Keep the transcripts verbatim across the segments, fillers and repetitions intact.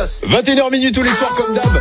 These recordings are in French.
boss. vingt et une heures minutes tous les soirs comme d'hab.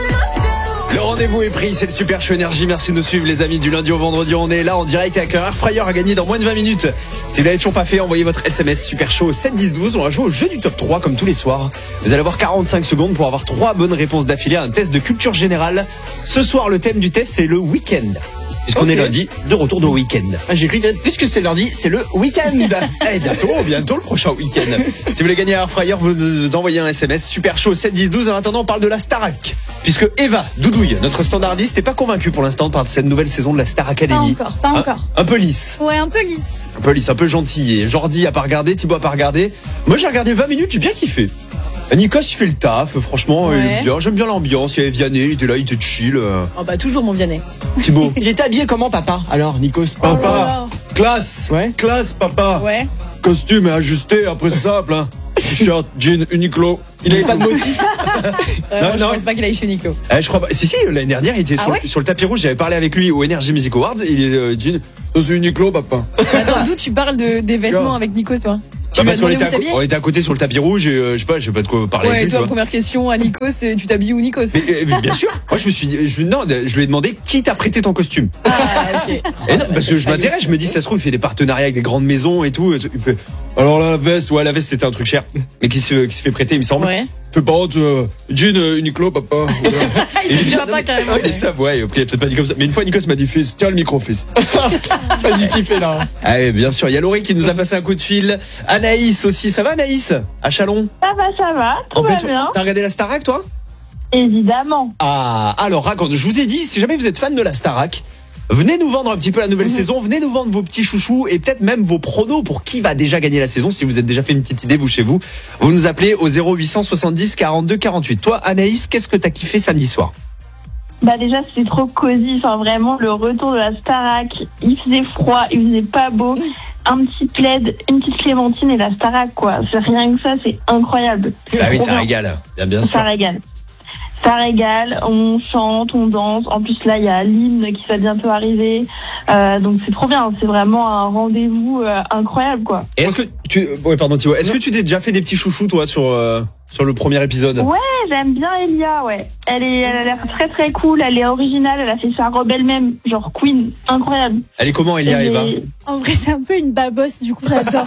Le rendez-vous est pris, c'est le Super Show Énergie. Merci de nous suivre les amis, du lundi au vendredi. On est là en direct avec un Air Fryer à gagner dans moins de vingt minutes. Si vous l'avez toujours pas fait, envoyez votre S M S Super Show au sept dix douze. On va jouer au jeu du top trois comme tous les soirs. Vous allez avoir quarante-cinq secondes pour avoir trois bonnes réponses d'affilée à un test de culture générale. Ce soir, le thème du test, c'est le week-end. Puisqu'on okay. est lundi, de retour de week-end. Ah, j'ai cru que puisque c'est lundi, c'est le week-end. Eh, bientôt, bientôt le prochain week-end. Si vous voulez gagner un Air Fryer, vous nous envoyez un S M S Super Show sept dix douze. En attendant, on parle de la Starac. Puisque Eva Doudouille, notre standardiste, n'est pas convaincue pour l'instant par cette nouvelle saison de la Star Academy. Pas encore, pas encore. Un, un peu lisse. Ouais, un peu lisse. Un peu lisse, un peu gentil. Et Jordi a pas regardé, Thibaut a pas regardé. Moi, j'ai regardé vingt minutes, j'ai bien kiffé. Nikos, il fait le taf, franchement, ouais. il est bien. J'aime bien l'ambiance. Il y avait Vianney, il était là, il était chill. Oh bah toujours mon Vianney. Thibaut. Il était habillé comment, papa? Alors, Nikos? Papa, oh classe, ouais. classe, papa. Ouais. Costume est ajusté, après simple. Hein. T-shirt, jean, Uniqlo. Il avait pas de motif. euh, non, moi, je pense pas qu'il aille chez Uniqlo. Euh, je crois pas. Si si, l'année dernière, il était ah sur, ouais sur le tapis rouge. J'avais parlé avec lui au Energy Music Awards. Il est euh, jean, c'est Uniqlo, papa. Attends, d'où tu parles de, des vêtements avec Nikos, toi? Tu bah vas demander où on, on était à côté sur le tapis rouge et euh, je sais pas, je sais pas de quoi parler. Ouais, avec et toi, lui, première question à Nikos, tu t'habilles où Nikos? mais, mais bien sûr. Moi, je me suis dit, je, non, je lui ai demandé qui t'a prêté ton costume. Ah, ok. Et non, parce que je m'intéresse, je me dis, ça se trouve, il fait des partenariats avec des grandes maisons et tout. Il fait, alors la veste, ouais, la veste, c'était un truc cher, mais qui se, qui se fait prêter, il me semble. Ouais. Fais pas honte, euh, jean, euh, Uniqlo, papa. Il dit papa carrément. Il est ça, ouais, il a peut-être pas dit comme ça. Mais une fois, Nikos m'a dit, fils, tiens le micro, fils. Pas du kiffé là. Ah, oui, bien sûr. Il y a Laurie qui nous a passé un coup de fil. Anaïs aussi. Ça va, Anaïs? À Chalon? Ça va, ça va. Tout en va fait, bien. T'as regardé la Starac, toi? Évidemment. Ah, alors raconte. Je vous ai dit, si jamais vous êtes fan de la Starac, venez nous vendre un petit peu la nouvelle mmh. saison, venez nous vendre vos petits chouchous et peut-être même vos pronos pour qui va déjà gagner la saison. Si vous êtes déjà fait une petite idée, vous chez vous, vous nous appelez au zéro huit cent soixante-dix quarante-deux quarante-huit. Toi, Anaïs, qu'est-ce que t'as kiffé samedi soir? Bah déjà, c'était trop cosy. Enfin, vraiment, le retour de la Starac. Il faisait froid, il faisait pas beau. Un petit plaid, une petite clémentine et la Starac, quoi. C'est rien que ça, c'est incroyable. Ah oui, ça bien. régale. Bien, bien sûr. Ça régale. Ça régale, on chante, on danse. En plus, là, il y a l'hymne qui va bientôt arriver. Euh, donc, c'est trop bien. C'est vraiment un rendez-vous euh, incroyable, quoi. Et est-ce que tu... Ouais, pardon, Thibaut. Est-ce que tu t'es déjà fait des petits chouchous, toi, sur, euh, sur le premier épisode? Ouais, j'aime bien Elia, ouais. Elle, est, elle a l'air très, très cool. Elle est originale. Elle a fait sa robe elle-même. Genre Queen. Incroyable. Elle est comment, Elia, Eva? En vrai, c'est un peu une babosse. Du coup, j'adore.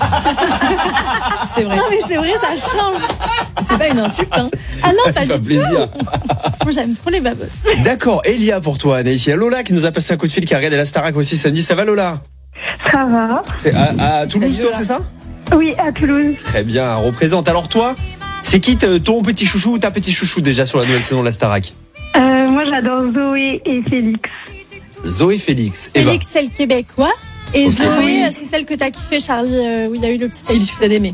C'est vrai. Non, mais c'est vrai, ça change. C'est pas une insulte, hein. Ah non, pas du tout. plaisir. Moi, j'aime trop les babosses. D'accord, Elia pour toi, Anaïs. Il y a Lola qui nous a passé un coup de fil, qui a regardé la Starac aussi samedi. Ça va, Lola? Ça va. C'est à, à Toulouse, toi, c'est ça? Oui, à Toulouse. Très bien, représente. Alors toi, c'est qui ton petit chouchou ou ta petit chouchou déjà sur la nouvelle saison de la Starac? euh, Moi, j'adore Zoé et Félix. Zoé, Félix. Félix, c'est le québécois. Et okay. Zoé, c'est celle que t'as kiffé, Charlie, euh, où il y a eu le petit... S'il suffit d'aimer.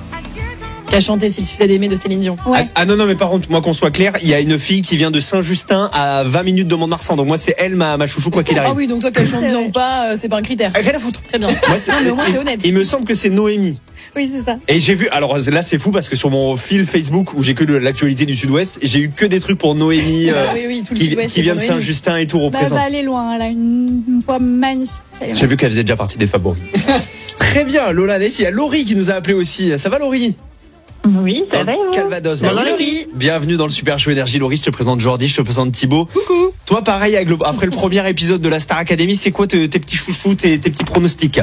Qui a chanté S'il suffit d'aimer de Céline Dion. Ouais. Ah, ah non, non, mais par contre, moi qu'on soit clair, il y a une fille qui vient de Saint-Justin à vingt minutes de Mont-de-Marsan. Donc moi, c'est elle ma, ma chouchou, quoi qu'il arrive. Ah oui, donc toi qu'elle chante bien ou pas, c'est pas un critère. Rien à foutre. Très bien. Moi, non, mais au moins, c'est honnête. Il me semble que c'est Noémie. Oui, c'est ça. Et j'ai vu, alors là, c'est fou parce que sur mon fil Facebook, où j'ai que de l'actualité du Sud-Ouest, j'ai eu que des trucs pour Noémie, euh, oui, oui, tout le qui, Sud-Ouest qui vient de Noémie. Saint-Justin et tout représente. Bah, elle va aller loin, elle a une, une voix magnifique. J'ai vu qu'elle faisait déjà partie des favoris. Très bien, Lola, il y a Laurie qui nous a appelé aussi. Ça va, Laurie? Oui, ça va, Calvados. Bonjour, Laurie. Bienvenue dans le Super Show Énergie. Laurie, je te présente Jordi, je te présente Thibaut. Coucou. Toi, pareil, avec le, après le premier épisode de la Star Academy, c'est quoi tes, tes petits chouchous, tes, tes petits pronostics?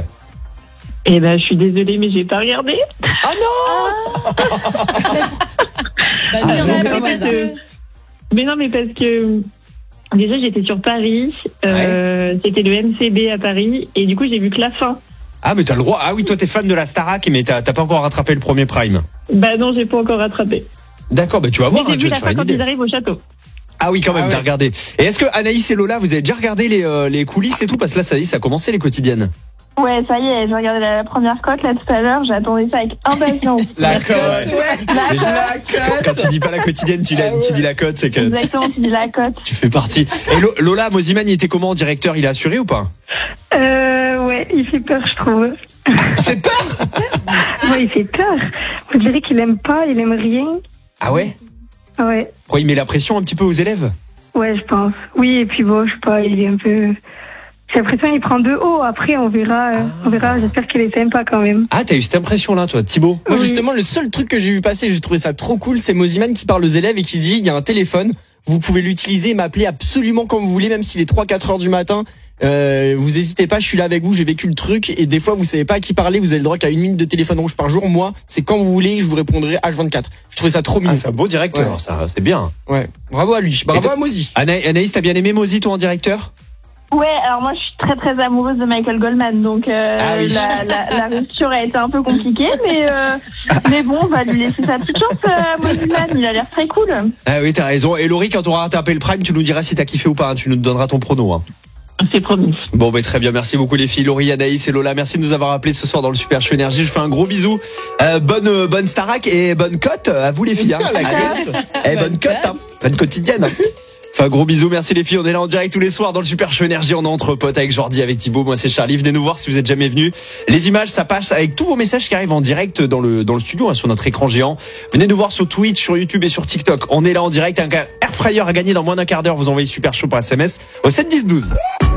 Eh ben, je suis désolée, mais j'ai pas regardé. Ah non! Bah, dire ah, non, parce que... Mais non, mais parce que déjà, j'étais sur Paris. Euh, ouais. C'était le M C B à Paris. Et du coup, j'ai vu que la fin. Ah, mais t'as le droit. Ah oui, toi, t'es fan de la Starac, mais t'as, t'as pas encore rattrapé le premier Prime. Bah non, j'ai pas encore rattrapé. D'accord, bah tu vas voir. Mais j'ai hein, vu tu vas la te faire fin une quand idée. ils arrivent au château. Ah oui, quand même, ah t'as ouais. regardé. Et est-ce que Anaïs et Lola, vous avez déjà regardé les, euh, les coulisses et tout? Parce que là, ça y est, ça a commencé les quotidiennes. Ouais, ça y est, j'ai regardé la, la première cote là tout à l'heure, j'attendais ça avec impatience. La cote, ouais. La cote. La cote. Quand tu dis pas la quotidienne, tu, la, tu dis la cote, c'est que exactement, tu dis la cote. Tu fais partie. Et Lola, Moziman, il était comment en directeur? Il a assuré ou pas? Euh, ouais, il fait peur, je trouve. Il fait peur? Ouais, il fait peur. On dirait qu'il aime pas, il aime rien. Ah ouais? Ouais. Pourquoi il met la pression un petit peu aux élèves? Ouais, je pense. Oui, et puis bon, je sais pas, il est un peu... J'ai l'impression qu'il prend de haut. Après, on verra. euh, On verra. J'espère qu'il est sympa quand même. Ah, t'as eu cette impression-là, toi, Thibaut? Moi, Oui. justement, le seul truc que j'ai vu passer, j'ai trouvé ça trop cool, c'est Moziman qui parle aux élèves et qui dit, il y a un téléphone, vous pouvez l'utiliser et m'appeler absolument quand vous voulez, même s'il est trois quatre heures du matin. Euh, vous hésitez pas, je suis là avec vous, j'ai vécu le truc, et des fois, vous savez pas à qui parler, vous avez le droit qu'à une minute de téléphone rouge par jour. Moi, c'est quand vous voulez, je vous répondrai H vingt-quatre. Je trouvais ça trop mignon. Ah, c'est un beau directeur, Ouais. ça, c'est bien. Ouais. Bravo à lui. Et Bravo toi- à Mozi. Ana- Anaïs, t'as bien aimé Mozi, toi, en directeur? Ouais, alors moi je suis très très amoureuse de Michael Goldman, donc euh, Ah oui. la, la, la rupture a été un peu compliquée, mais euh, mais bon, on va lui laisser sa petite chance, euh, Moziman, il a l'air très cool. Ah oui, t'as raison. Et Laurie, quand on aura tapé le prime, tu nous diras si t'as kiffé ou pas, hein. Tu nous donneras ton prono, hein. C'est promis. Bon, bah, très bien. Merci beaucoup, les filles. Laurie, Anaïs et Lola. Merci de nous avoir appelés ce soir dans le Super Show Énergie. Je fais un gros bisou. Euh, bonne, euh, bonne Starac et bonne cote à vous, les filles, hein. La Allez. guest. Eh, bonne cote, hein. Bonne quotidienne. Enfin, gros bisous, merci les filles. On est là en direct tous les soirs dans le Super Show Énergie. On est entre potes avec Jordi, avec Thibaut. Moi, c'est Charlie. Venez nous voir si vous êtes jamais venus. Les images, ça passe avec tous vos messages qui arrivent en direct dans le, dans le studio, hein, sur notre écran géant. Venez nous voir sur Twitch, sur YouTube et sur TikTok. On est là en direct. Un air fryer à gagner dans moins d'un quart d'heure. Vous envoyez Super Show par S M S au sept dix douze.